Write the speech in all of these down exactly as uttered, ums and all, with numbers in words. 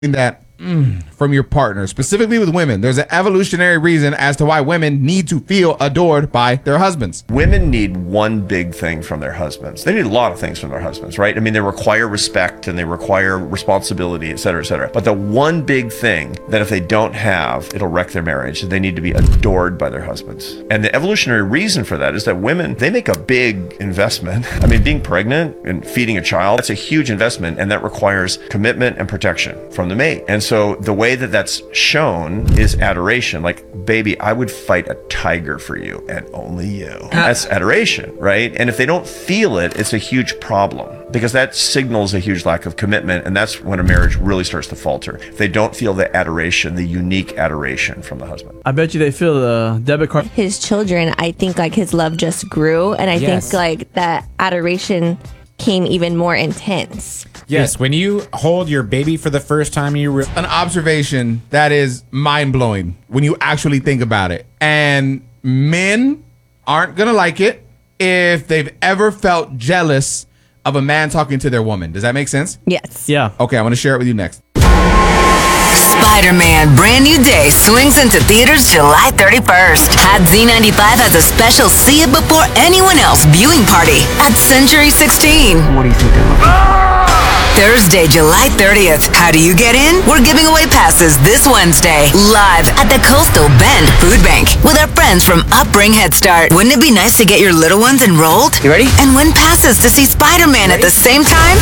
that mm, from your partner, specifically with women. There's an evolutionary reason as to why women need to feel adored by their husbands. Women need one big thing from their husbands. They need a lot of things from their husbands, right? I mean, they require respect and they require responsibility, et cetera, et cetera. But the one big thing that if they don't have, it'll wreck their marriage, they need to be adored by their husbands. And the evolutionary reason for that is that women, they make a big investment. I mean, being pregnant and feeding a child, that's a huge investment, and that requires commitment and protection from the mate. And so the way that that's shown is adoration. Like, baby, I would fight a tiger for you and only you. That's adoration, right? And if they don't feel it, it's a huge problem because that signals a huge lack of commitment. And that's when a marriage really starts to falter. If they don't feel the adoration, the unique adoration from the husband. I bet you they feel the debit card. His children, I think like his love just grew. And I Yes. think like that adoration came even more intense. Yes, when you hold your baby for the first time, you re- An observation that is mind-blowing when you actually think about it. And men aren't going to like it if they've ever felt jealous of a man talking to their woman. Does that make sense? Yes. Yeah. Okay, I'm going to share it with you next. Spider-Man Brand New Day swings into theaters July thirty-first. At Z ninety-five has a special See It Before Anyone Else viewing party at Century sixteen. What do you think Thursday, July thirtieth. How do you get in? We're giving away passes this Wednesday, live at the Coastal Bend Food Bank with our friends from Upbring Head Start. Wouldn't it be nice to get your little ones enrolled? You ready? And win passes to see Spider-Man at the same time?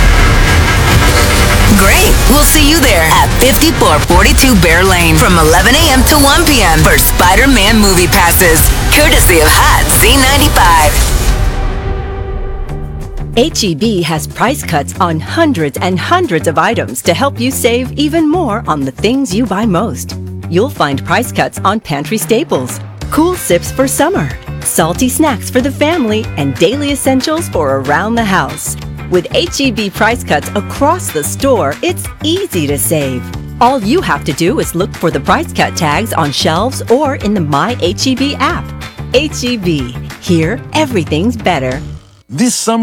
Great. We'll see you there at fifty-four forty-two Bear Lane from eleven a.m. to one p.m. for Spider-Man movie passes, courtesy of Hot Z ninety-five. H E B has price cuts on hundreds and hundreds of items to help you save even more on the things you buy most. You'll find price cuts on pantry staples, cool sips for summer, salty snacks for the family, and daily essentials for around the house. With H E B price cuts across the store, it's easy to save. All you have to do is look for the price cut tags on shelves or in the My H E B app. H E B, here everything's better. This summer,